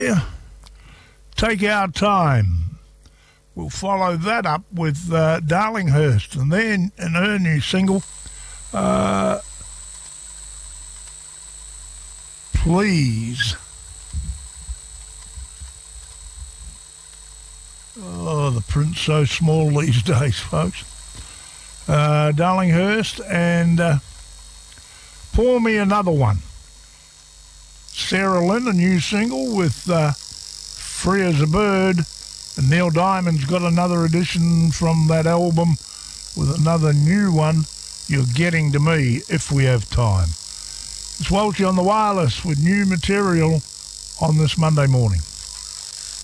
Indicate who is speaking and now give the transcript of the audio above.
Speaker 1: Yeah, Take Our Time. We'll follow that up with Darlinghurst and then in her new single, Please. Oh, the print's so small these days, folks. Darlinghurst and Pour Me Another One. Sarah Lynn, a new single with Free as a Bird. And Neil Diamond's got another edition from that album with another new one, You're Getting to Me, If We Have Time. It's Walshy on the Wireless with new material on this Monday morning.